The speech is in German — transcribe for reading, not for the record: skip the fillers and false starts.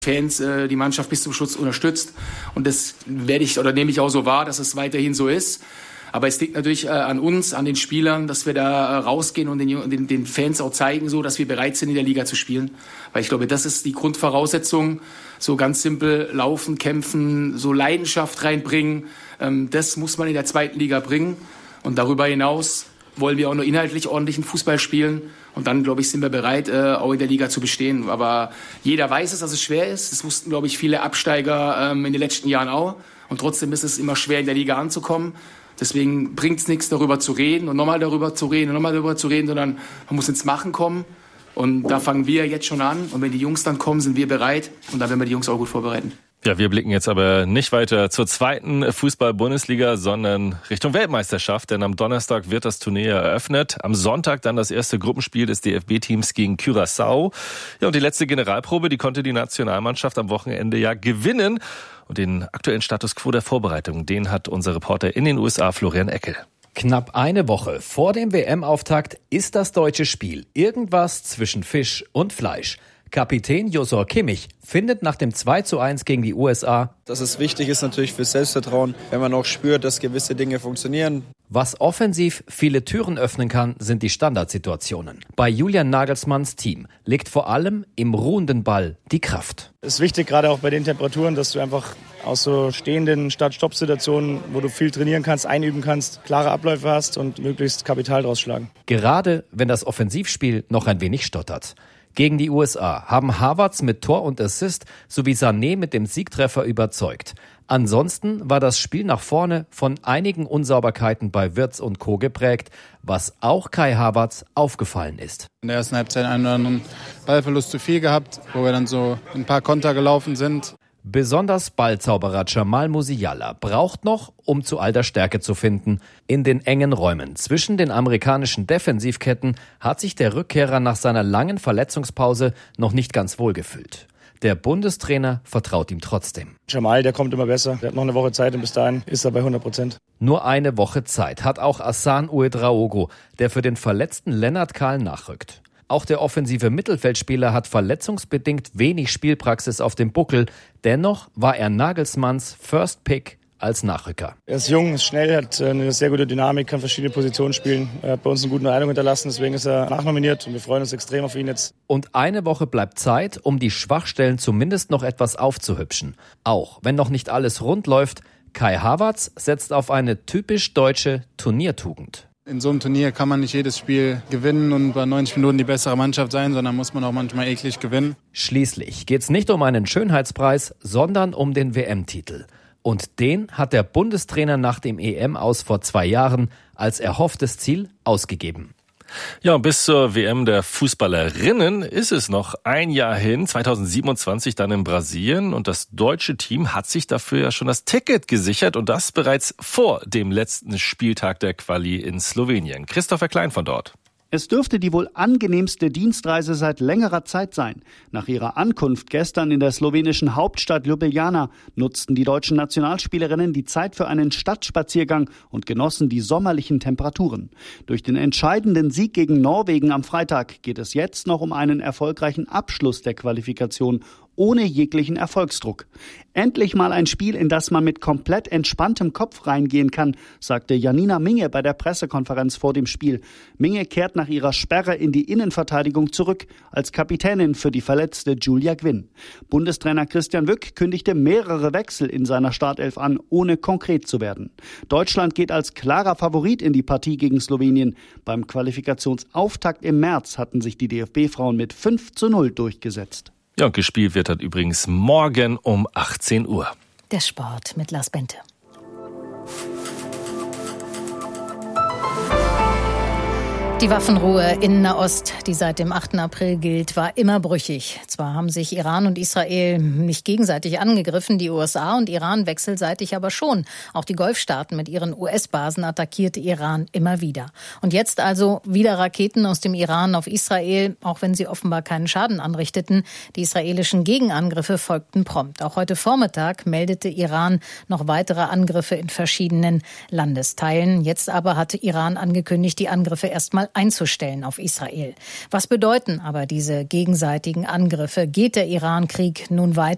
Fans die Mannschaft bis zum Schluss unterstützt. Und das nehme ich auch so wahr, dass es weiterhin so ist. Aber es liegt natürlich an uns, an den Spielern, dass wir da rausgehen und den Fans auch zeigen, so, dass wir bereit sind, in der Liga zu spielen. Weil ich glaube, das ist die Grundvoraussetzung. So ganz simpel laufen, kämpfen, so Leidenschaft reinbringen. Das muss man in der zweiten Liga bringen. Und darüber hinaus wollen wir auch nur inhaltlich ordentlichen Fußball spielen. Und dann, glaube ich, sind wir bereit, auch in der Liga zu bestehen. Aber jeder weiß es, dass es schwer ist. Das wussten, glaube ich, viele Absteiger in den letzten Jahren auch. Und trotzdem ist es immer schwer, in der Liga anzukommen. Deswegen bringt es nichts, darüber zu reden und nochmal darüber zu reden und nochmal darüber zu reden, sondern man muss ins Machen kommen. Und da fangen wir jetzt schon an. Und wenn die Jungs dann kommen, sind wir bereit. Und dann werden wir die Jungs auch gut vorbereiten. Ja, wir blicken jetzt aber nicht weiter zur zweiten Fußball-Bundesliga, sondern Richtung Weltmeisterschaft. Denn am Donnerstag wird das Turnier eröffnet. Am Sonntag dann das erste Gruppenspiel des DFB-Teams gegen Curaçao. Ja, und die letzte Generalprobe, die konnte die Nationalmannschaft am Wochenende ja gewinnen. Und den aktuellen Status quo der Vorbereitung, den hat unser Reporter in den USA, Florian Eckel. Knapp eine Woche vor dem WM-Auftakt ist das deutsche Spiel irgendwas zwischen Fisch und Fleisch. Kapitän Josua Kimmich findet nach dem 2:1 gegen die USA, dass es wichtig ist natürlich fürs Selbstvertrauen, wenn man auch spürt, dass gewisse Dinge funktionieren. Was offensiv viele Türen öffnen kann, sind die Standardsituationen. Bei Julian Nagelsmanns Team liegt vor allem im ruhenden Ball die Kraft. Es ist wichtig, gerade auch bei den Temperaturen, dass du einfach aus so stehenden Start-Stopp-Situationen, wo du viel trainieren kannst, einüben kannst, klare Abläufe hast und möglichst Kapital draus schlagen. Gerade wenn das Offensivspiel noch ein wenig stottert. Gegen die USA haben Havertz mit Tor und Assist sowie Sané mit dem Siegtreffer überzeugt. Ansonsten war das Spiel nach vorne von einigen Unsauberkeiten bei Wirtz und Co. geprägt, was auch Kai Havertz aufgefallen ist. In der ersten Halbzeit einen oder anderen Ballverlust zu viel gehabt, wo wir dann so ein paar Konter gelaufen sind. Besonders Ballzauberer Jamal Musiala braucht noch, um zu alter Stärke zu finden. In den engen Räumen zwischen den amerikanischen Defensivketten hat sich der Rückkehrer nach seiner langen Verletzungspause noch nicht ganz wohl gefühlt. Der Bundestrainer vertraut ihm trotzdem. Jamal, der kommt immer besser. Der hat noch eine Woche Zeit und bis dahin ist er bei 100%. Nur eine Woche Zeit hat auch Hassan Ouedraogo, der für den verletzten Lennart Kahl nachrückt. Auch der offensive Mittelfeldspieler hat verletzungsbedingt wenig Spielpraxis auf dem Buckel. Dennoch war er Nagelsmanns First Pick als Nachrücker. Er ist jung, ist schnell, hat eine sehr gute Dynamik, kann verschiedene Positionen spielen. Er hat bei uns einen guten Eindruck hinterlassen, deswegen ist er nachnominiert und wir freuen uns extrem auf ihn jetzt. Und eine Woche bleibt Zeit, um die Schwachstellen zumindest noch etwas aufzuhübschen. Auch wenn noch nicht alles rund läuft, Kai Havertz setzt auf eine typisch deutsche Turniertugend. In so einem Turnier kann man nicht jedes Spiel gewinnen und bei 90 Minuten die bessere Mannschaft sein, sondern muss man auch manchmal eklig gewinnen. Schließlich geht's nicht um einen Schönheitspreis, sondern um den WM-Titel. Und den hat der Bundestrainer nach dem EM-Aus vor 2 Jahren als erhofftes Ziel ausgegeben. Ja, und bis zur WM der Fußballerinnen ist es noch ein Jahr hin, 2027 dann in Brasilien. Und das deutsche Team hat sich dafür ja schon das Ticket gesichert und das bereits vor dem letzten Spieltag der Quali in Slowenien. Christopher Klein von dort. Es dürfte die wohl angenehmste Dienstreise seit längerer Zeit sein. Nach ihrer Ankunft gestern in der slowenischen Hauptstadt Ljubljana nutzten die deutschen Nationalspielerinnen die Zeit für einen Stadtspaziergang und genossen die sommerlichen Temperaturen. Durch den entscheidenden Sieg gegen Norwegen am Freitag geht es jetzt noch um einen erfolgreichen Abschluss der Qualifikation ohne jeglichen Erfolgsdruck. Endlich mal ein Spiel, in das man mit komplett entspanntem Kopf reingehen kann, sagte Janina Minge bei der Pressekonferenz vor dem Spiel. Minge kehrt nach ihrer Sperre in die Innenverteidigung zurück, als Kapitänin für die verletzte Julia Gwynn. Bundestrainer Christian Wück kündigte mehrere Wechsel in seiner Startelf an, ohne konkret zu werden. Deutschland geht als klarer Favorit in die Partie gegen Slowenien. Beim Qualifikationsauftakt im März hatten sich die DFB-Frauen mit 5:0 durchgesetzt. Ja, und gespielt wird dann übrigens morgen um 18 Uhr. Der Sport mit Lars Bente. Die Waffenruhe in Nahost, die seit dem 8. April gilt, war immer brüchig. Zwar haben sich Iran und Israel nicht gegenseitig angegriffen, die USA und Iran wechselseitig aber schon. Auch die Golfstaaten mit ihren US-Basen attackierte Iran immer wieder. Und jetzt also wieder Raketen aus dem Iran auf Israel, auch wenn sie offenbar keinen Schaden anrichteten. Die israelischen Gegenangriffe folgten prompt. Auch heute Vormittag meldete Iran noch weitere Angriffe in verschiedenen Landesteilen. Jetzt aber hatte Iran angekündigt, die Angriffe erstmal einzustellen auf Israel. Was bedeuten aber diese gegenseitigen Angriffe? Geht der Iran-Krieg nun weiter?